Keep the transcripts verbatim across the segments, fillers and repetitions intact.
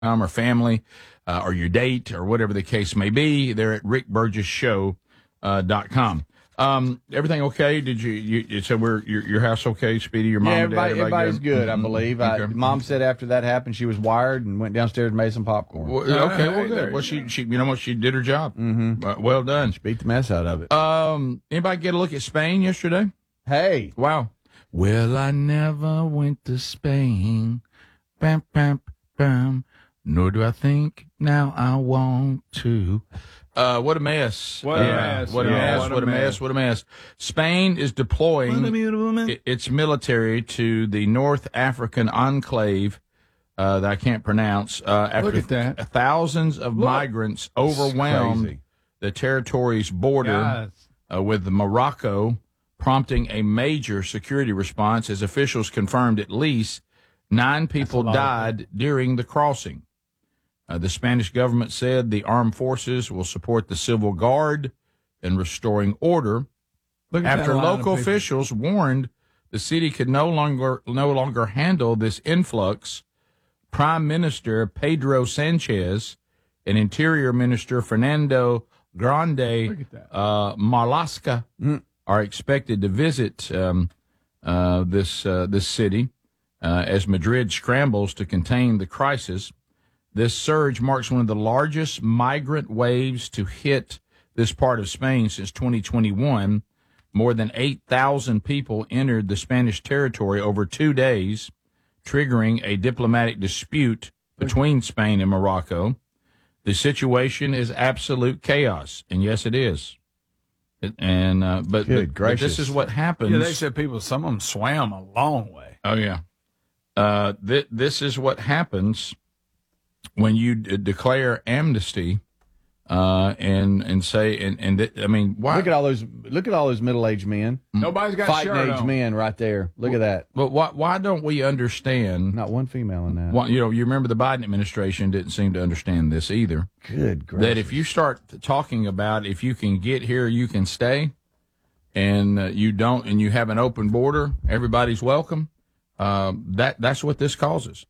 or family uh, or your date or whatever the case may be. They're at rick burgess show dot com. Um, everything okay? Did you, you so we're your, your house okay, Speedy? Your mom yeah, and dad, everybody, everybody everybody's good, I believe. I, Okay. Mom said after that happened, she was wired and went downstairs and made some popcorn. Well, okay, well, good. Well, she, she, you know what? She did her job. Mm-hmm. Uh, well done. She beat the mess out of it. Um, anybody get a look at Spain yesterday? Hey. Wow. Well, I never went to Spain. Bam, bam, bam. Nor do I think now I want to. Uh, what a mess. What a Uh, mess. What a Yeah, mess. what a What a mess. mess. What a mess. Spain is deploying i- its military to the North African enclave uh, that I can't pronounce uh, after Look at that. thousands of Look. migrants overwhelmed crazy. the territory's border Guys. uh, with Morocco, prompting a major security response as officials confirmed at least nine people died during the crossing. Uh, the Spanish government said the armed forces will support the civil guard in restoring order Look at after that line of local people. officials warned the city could no longer no longer handle this influx. Prime Minister Pedro Sanchez and Interior Minister Fernando Grande Look at that. uh, Marlaska Mm. are expected to visit um, uh, this uh, this city uh, as Madrid scrambles to contain the crisis. This surge marks one of the largest migrant waves to hit this part of Spain since twenty twenty-one. More than eight thousand people entered the Spanish territory over two days, triggering a diplomatic dispute between Spain and Morocco. The situation is absolute chaos, and yes, it is. It, and uh, but, Good but, but this gracious. is what happens. Yeah, they said people, some of them swam a long way. Oh yeah. Uh, th- this is what happens when you d- declare amnesty uh, and and say and and th- I mean why? Look at all those look at all those middle-aged men. Nobody's got Fighting shirt age on. men right there. Look at that. But why why don't we understand? Not one female in that. Why, you know, you remember the Biden administration didn't seem to understand this either. Good gracious. That if you start talking about if you can get here, you can stay, and uh, you don't, and you have an open border, everybody's welcome. Uh, that that's what this causes.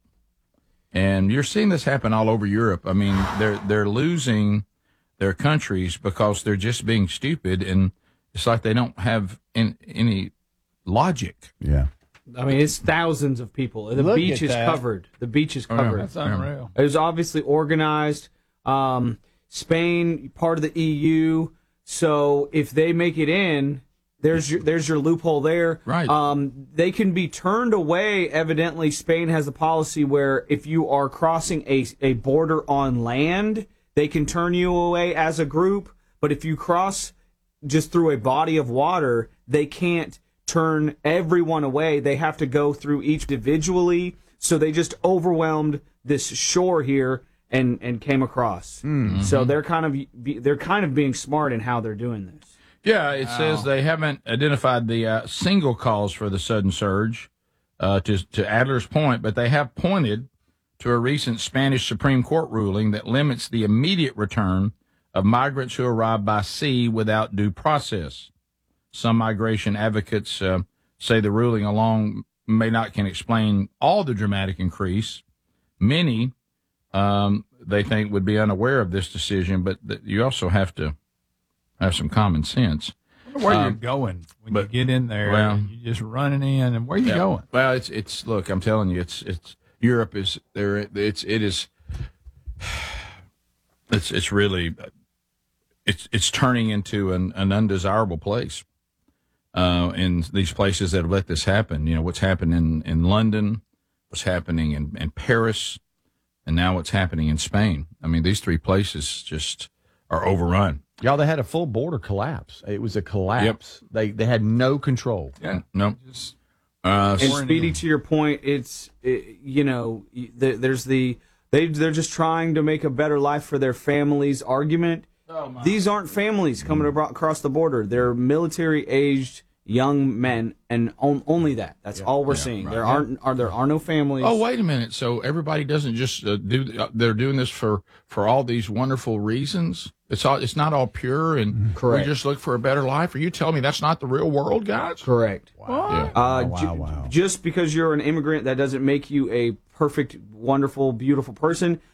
And you're seeing this happen all over Europe. I mean, they're they're losing their countries because they're just being stupid, and it's like they don't have in, any logic. Yeah. I mean, it's thousands of people. The Look beach at is that. covered. The beach is Oh, yeah. covered. That's unreal. It was obviously organized. Um, Spain, part of the E U. So if they make it in, there's your there's your loophole there. Right. Um, they can be turned away. Evidently, Spain has a policy where if you are crossing a a border on land, they can turn you away as a group. But if you cross just through a body of water, they can't turn everyone away. They have to go through each individually. So they just overwhelmed this shore here and, and came across. Mm-hmm. So they're kind of be, they're kind of being smart in how they're doing this. Yeah, it says they haven't identified the uh, single cause for the sudden surge, uh, to to Adler's point, but they have pointed to a recent Spanish Supreme Court ruling that limits the immediate return of migrants who arrive by sea without due process. Some migration advocates uh, say the ruling alone may not can explain all the dramatic increase. Many, um, they think, would be unaware of this decision, but th- you also have to have some common sense. I wonder where Um, you're going when but- you get in there. well- and you're just running in, and where you Yeah. going? Well, it's it's look, I'm telling you, it's it's Europe is there. It's it is. It's it's really, it's it's turning into an, an undesirable place. Uh, in these places that have let this happen, you know what's happened in, in London, what's happening in, in Paris, and now what's happening in Spain. I mean, these three places just are overrun. Y'all, they had a full border collapse. It was a collapse. They they had no control. Yeah. No, Just uh, And Warning Speedy, you. to your point, it's it, you know the, there's the they they're just trying to make a better life for their families argument. These aren't families coming abro- across the border. They're military-aged young men, and on, only that. That's all we're seeing. There aren't are there are no families. Oh, wait a minute. So everybody doesn't just uh, do, uh, they're doing this for, for all these wonderful reasons. It's all, it's not all pure and Correct. we just look for a better life. Are you telling me that's not the real world, guys? Correct. Yeah. Uh, Wow, ju- wow, wow. Just because you're an immigrant, that doesn't make you a perfect, wonderful, beautiful person.